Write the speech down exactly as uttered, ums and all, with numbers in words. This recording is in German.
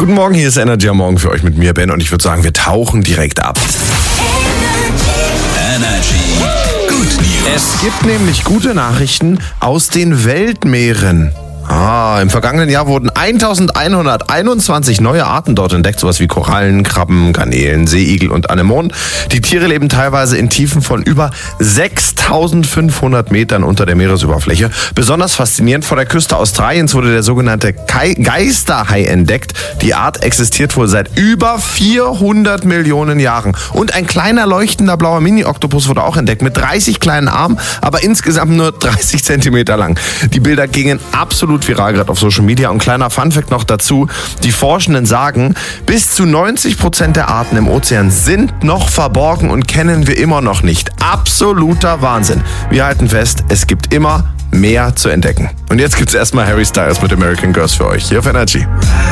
Guten Morgen, hier ist Energy am Morgen für euch mit mir, Ben, und ich würde sagen, wir tauchen direkt ab. Energy Good News. Es gibt nämlich gute Nachrichten aus den Weltmeeren. Ah, im vergangenen Jahr wurden eintausendeinhunderteinundzwanzig neue Arten dort entdeckt, sowas wie Korallen, Krabben, Garnelen, Seeigel und Anemonen. Die Tiere leben teilweise in Tiefen von über sechstausendfünfhundert Metern unter der Meeresoberfläche. Besonders faszinierend, vor der Küste Australiens wurde der sogenannte Kai- Geisterhai entdeckt. Die Art existiert wohl seit über vierhundert Millionen Jahren. Und ein kleiner leuchtender blauer Mini-Oktopus wurde auch entdeckt mit dreißig kleinen Armen, aber insgesamt nur dreißig Zentimeter lang. Die Bilder gingen absolut viral gerade auf Social Media. Und kleiner Funfact noch dazu: Die Forschenden sagen, bis zu neunzig Prozent der Arten im Ozean sind noch verborgen und kennen wir immer noch nicht. Absoluter Wahnsinn. Wir halten fest, es gibt immer mehr zu entdecken. Und jetzt gibt's erstmal Harry Styles mit American Girls für euch hier auf Energy.